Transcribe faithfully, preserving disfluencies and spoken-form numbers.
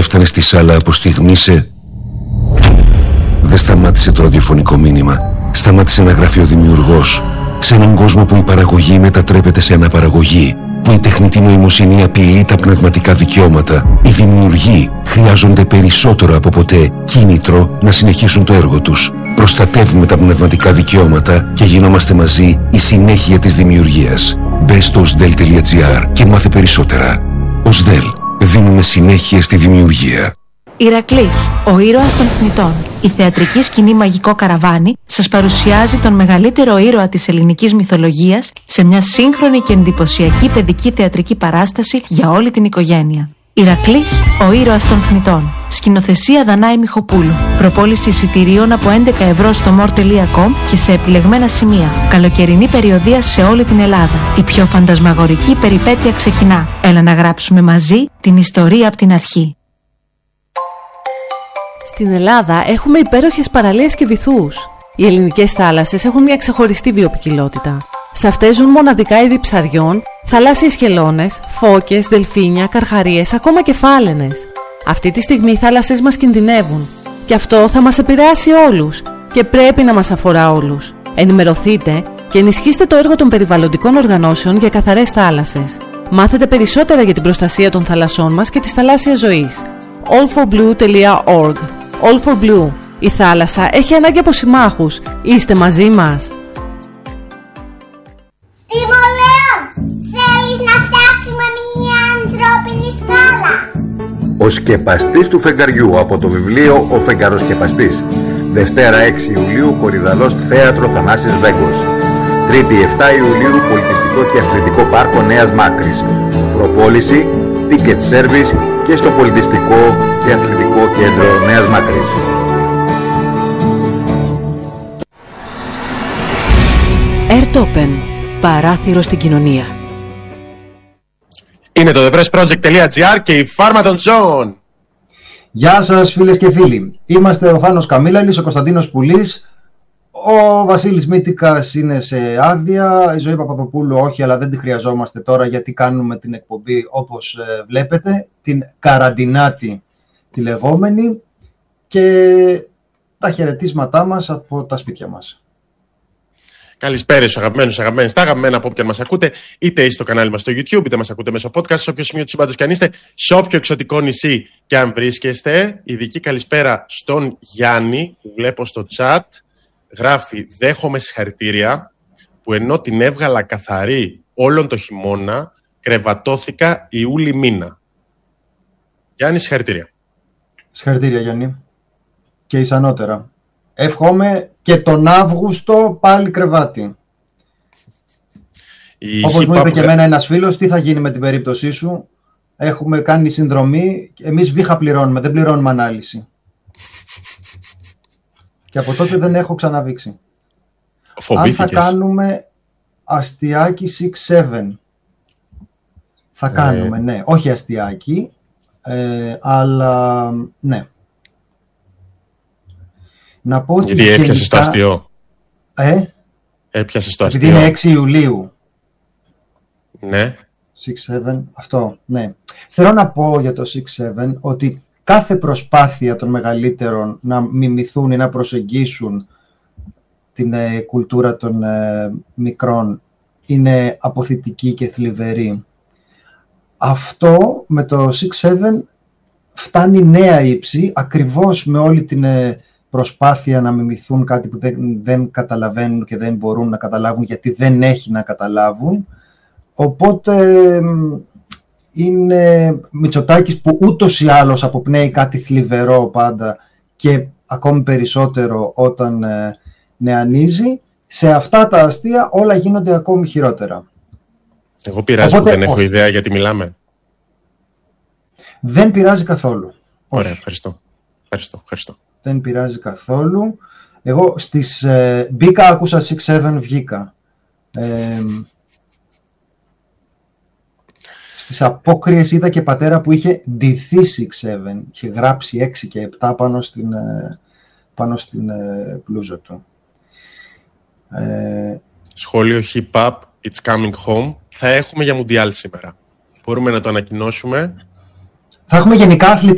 έφτανε στη σάλα από στιγμή σε... Δεν σταμάτησε το ραδιοφωνικό μήνυμα. Σταμάτησε να γράφει ο δημιουργός. Σε έναν κόσμο που η παραγωγή μετατρέπεται σε αναπαραγωγή, που η τεχνητή νοημοσύνη απειλεί τα πνευματικά δικαιώματα, οι δημιουργοί χρειάζονται περισσότερο από ποτέ κίνητρο να συνεχίσουν το έργο τους. Προστατεύουμε τα πνευματικά δικαιώματα και γινόμαστε μαζί η συνέχεια της δημιουργίας. Μπες στο οσδέλ τελεία τζι άρ και μάθε περισσότερα. οσδέλ. Δίνουμε συνέχεια στη δημιουργία. Ηρακλής, ο ήρωας των θνητών. Η θεατρική σκηνή Μαγικό Καραβάνι σας παρουσιάζει τον μεγαλύτερο ήρωα της ελληνικής μυθολογίας σε μια σύγχρονη και εντυπωσιακή παιδική θεατρική παράσταση για όλη την οικογένεια. Ηρακλής, ο ήρωας των θνητών. Σκηνοθεσία Δανάη Μιχοπούλου. Προπόληση εισιτηρίων από έντεκα ευρώ στο μορ τελεία κομ και σε επιλεγμένα σημεία. Καλοκαιρινή περιοδεία σε όλη την Ελλάδα. Η πιο φαντασμαγορική περιπέτεια ξεκινά. Έλα να γράψουμε μαζί την ιστορία από την αρχή. Στην Ελλάδα έχουμε υπέροχες παραλίες και βυθούς. Οι ελληνικές θάλασσες έχουν μια ξεχωριστή βιοποικιλότητα. Σε αυτές ζουν μοναδικά είδη ψαριών, θαλάσσιες χελώνες, φώκες, δελφίνια, καρχαρίες, ακόμα και φάλαινες. Αυτή τη στιγμή οι θάλασσες μας κινδυνεύουν. Και αυτό θα μας επηρεάσει όλους. Και πρέπει να μας αφορά όλους. Ενημερωθείτε και ενισχύστε το έργο των περιβαλλοντικών οργανώσεων για καθαρές θάλασσες. Μάθετε περισσότερα για την προστασία των θαλασσών μας και της θαλάσσιας ζωής. all for blue τελεία org. All for Blue. Η θάλασσα έχει ανάγκη από συμμάχους. Είστε μαζί μας. Τιμολέος, θέλεις να φτιάξουμε μια ανθρώπινη σκάλα? Ο σκεπαστής του φεγγαριού από το βιβλίο «Ο φεγγαροσκεπαστής». Δευτέρα έξι Ιουλίου, Κορυδαλός Θέατρο Θανάσης Βέγκος. Τρίτη επτά Ιουλίου, Πολιτιστικό και Αθλητικό Πάρκο Νέας Μάκρης. Προπόληση, ticket service και στο Πολιτιστικό και Αθλητικό Κέντρο Νέας Μάκρης. Airtopen. Παράθυρο στην κοινωνία. Είναι το the press project τελεία τζι άρ και η Pharma των Zone. Γεια σας φίλες και φίλοι. Είμαστε ο Θάνος Καμίλαλης, ο Κωνσταντίνος Πουλής. Ο Βασίλης Μύτικας είναι σε άδεια, η Ζωή Παπαδοπούλου όχι, αλλά δεν τη χρειαζόμαστε τώρα γιατί κάνουμε την εκπομπή όπως ε, βλέπετε, την καραντινάτη τη λεγόμενη, και τα χαιρετίσματά μας από τα σπίτια μας. Καλησπέρα στους αγαπημένους, αγαπημένες, τα αγαπημένα από όποιον μας ακούτε, είτε είστε στο κανάλι μας στο YouTube, είτε μας ακούτε μέσω podcast, σε όποιο σημείο του συμπάντος και αν είστε, σε όποιο εξωτικό νησί και αν βρίσκεστε. Ειδική καλησπέρα στον Γιάννη, που βλέπω στο chat. Γράφει, δέχομαι συγχαρητήρια που ενώ την έβγαλα καθαρή όλον το χειμώνα, κρεβατώθηκα Ιούλη μήνα. Γιάννη, συγχαρητήρια. Συγχαρητήρια Γιάννη. Και ισανότερα. Εύχομαι και τον Αύγουστο πάλι κρεβάτι. Η Όπως μου είπε που... και εμένα ένας φίλος, τι θα γίνει με την περίπτωσή σου? Έχουμε κάνει συνδρομή, εμείς βήχα πληρώνουμε, δεν πληρώνουμε ανάλυση. Και από τότε δεν έχω ξαναβήξει. Φοβήθηκες? Αν θα κάνουμε αστιάκι έξι επτά. Θα κάνουμε, ε... ναι. Όχι αστιάκι, ε, αλλά ναι. Να πω ότι γιατί έπιασες γενικά... το αστείο. Ε? Έπιασες το αστείο. Επειδή είναι έξι Ιουλίου. Ναι. έξι επτά, αυτό, ναι. Θέλω να πω για το έξι επτά ότι κάθε προσπάθεια των μεγαλύτερων να μιμηθούν ή να προσεγγίσουν την ε, κουλτούρα των ε, μικρών είναι αποθητική και θλιβερή. Αυτό με το έξι επτά φτάνει νέα ύψη, ακριβώς με όλη την ε, προσπάθεια να μιμηθούν κάτι που δεν, δεν καταλαβαίνουν και δεν μπορούν να καταλάβουν γιατί δεν έχει να καταλάβουν. Οπότε είναι Μητσοτάκης που ούτως ή άλλως αποπνέει κάτι θλιβερό πάντα και ακόμη περισσότερο όταν ε, νεανίζει. Σε αυτά τα αστεία όλα γίνονται ακόμη χειρότερα. Εγώ πειράζει Οπότε, που δεν έχω όχι. ιδέα γιατί μιλάμε. Δεν πειράζει καθόλου. Ωραία, ευχαριστώ. ευχαριστώ. ευχαριστώ. Δεν πειράζει καθόλου. Εγώ στις ε, μπήκα, άκουσα έξι επτά, βγήκα. Ε, στις απόκριες είδα και πατέρα που είχε ντυθεί έξι επτά. Είχε γράψει έξι και επτά πάνω στην, ε, πάνω στην ε, πλούζα του. Ε, Σχόλιο hip hop, it's coming home. Θα έχουμε για Μουντιάλ σήμερα. Μπορούμε να το ανακοινώσουμε. Θα έχουμε γενικά αθλητικά.